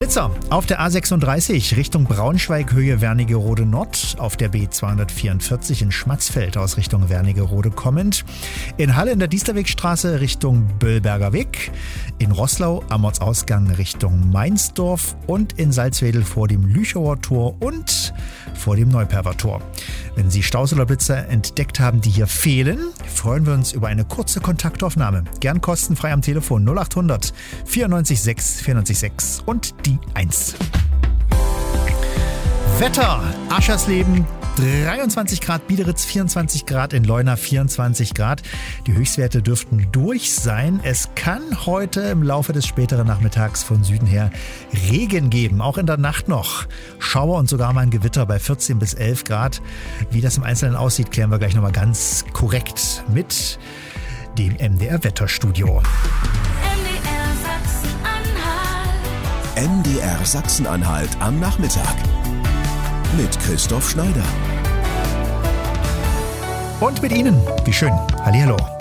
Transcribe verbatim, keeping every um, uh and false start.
Blitzer auf der A sechsunddreißig Richtung Braunschweig, Höhe Wernigerode Nord, auf der B zweihundertvierundvierzig in Schmatzfeld aus Richtung Wernigerode kommend, in Halle in der Diesterwegstraße Richtung Böllberger Weg, in Roßlau am Ortsausgang Richtung Mainzdorf und in Salzwedel vor dem Lüchower Tor und vor dem Neuperver Tor. Wenn Sie Staus oder Blitzer entdeckt haben, die hier fehlen, freuen wir uns über eine kurze Kontaktaufnahme. Gern kostenfrei am Telefon null acht hundert vierundneunzig sechs vierundneunzig sechs und die eins. Wetter, Aschersleben dreiundzwanzig Grad, Biederitz vierundzwanzig Grad, in Leuna vierundzwanzig Grad. Die Höchstwerte dürften durch sein. Es kann heute im Laufe des späteren Nachmittags von Süden her Regen geben, auch in der Nacht noch. Schauer und sogar mal ein Gewitter bei vierzehn bis elf Grad. Wie das im Einzelnen aussieht, klären wir gleich nochmal ganz korrekt mit dem M D R-Wetterstudio. M D R Sachsen-Anhalt am Nachmittag mit Christoph Schneider. Und mit Ihnen, wie schön. Hallihallo.